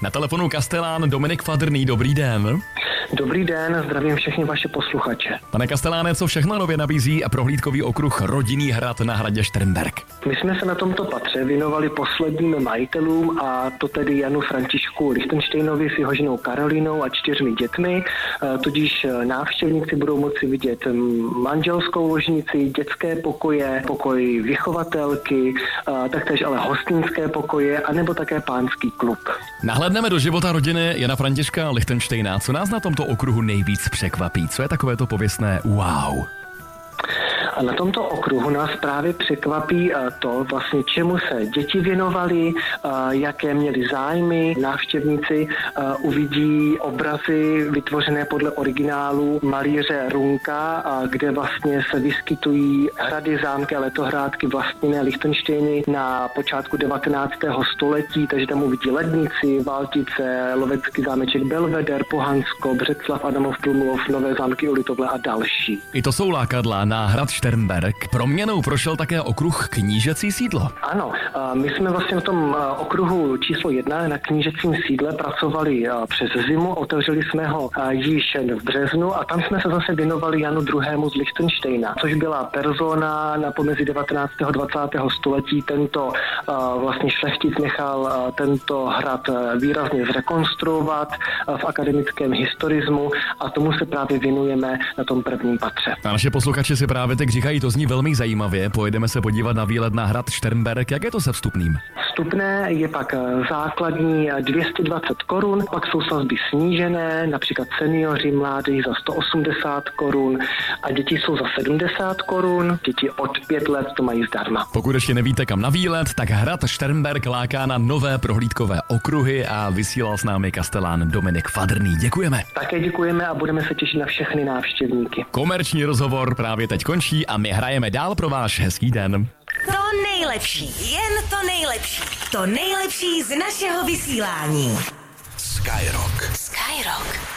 Na telefonu Kastelán Dominik Fadrný, dobrý den. Dobrý den, zdravím všechny vaše posluchače. Pane Kasteláne, co všechno nově nabízí prohlídkový okruh Rodinný hrad na hradě Šternberk? My jsme se na tomto patře věnovali posledním majitelům, a to tedy Janu Františku Lichtensteinovi s jeho ženou Karolínou a 4 dětmi, tudíž návštěvníci budou moci vidět manželskou ložnici, dětské pokoje, pokoj vychovatelky, taktéž ale hostinské pokoje, anebo také pánský klub. Nahlédneme do života rodiny Jana Františka Lichtensteina. Co nás na tomto okruhu nejvíc překvapí? Co je takové to pověstné wow? A na tomto okruhu nás právě překvapí to, vlastně čemu se děti věnovali, jaké měli zájmy. Návštěvníci uvidí obrazy vytvořené podle originálu malíře Runka, kde vlastně se vyskytují hrady, zámky a letohrádky vlastněné Lichtensteiny na počátku 19. století, takže tam uvidí Lednici, Valtice, lovecký zámeček Belveder, Pohansko, Břeclav, Adamov Plumlov, Nové zámky u Litovle a další. I to jsou lákadla na hrad Šternberk. Proměnou prošel také okruh Knížecí sídlo. Ano, my jsme vlastně v tom okruhu číslo 1 na Knížecím sídle pracovali přes zimu, otevřeli jsme ho již v březnu a tam jsme se zase věnovali Janu II. Z Lichtensteina, což byla persona na pomezí 19. a 20. století. Tento vlastně šlechtic nechal tento hrad výrazně zrekonstruovat v akademickém historismu a tomu se právě věnujeme na tom prvním patře. A naše posluchači si právě teď říkají, to zní velmi zajímavě. Pojedeme se podívat na výlet na hrad Šternberk. Jak je to se vstupným? Vstupné je pak základní 220 korun, pak jsou sazby snížené, například seniori mládež za 180 korun a děti jsou za 70 korun, děti od 5 let to mají zdarma. Pokud ještě nevíte kam na výlet, tak hrad Šternberk láká na nové prohlídkové okruhy a vysílal s námi Kastelán Dominik Fadrný. Děkujeme. Také děkujeme a budeme se těšit na všechny návštěvníky. Komerční rozhovor právě teď končí a my hrajeme dál pro váš hezký den. To nejlepší, jen to nejlepší. To nejlepší z našeho vysílání. Skyrock. Skyrock.